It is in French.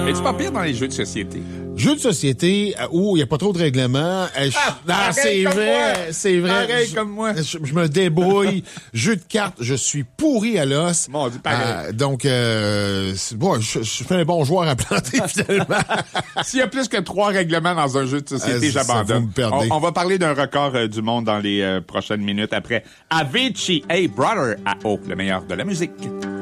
Es-tu pas pire dans les jeux de société? Jeux de société où il n'y a pas trop de règlements. C'est vrai, c'est vrai. Pareil comme moi. Je me débrouille. Jeux de cartes, je suis pourri à l'os. Mon Dieu, pareil. Donc, bon, je fais un bon joueur à planter, finalement. S'il y a plus que 3 règlements dans un jeu de société, Ça, j'abandonne. vous me perdez. On va parler d'un record du monde dans les prochaines minutes après Avicii, Hey Brother, à O, le meilleur de la musique.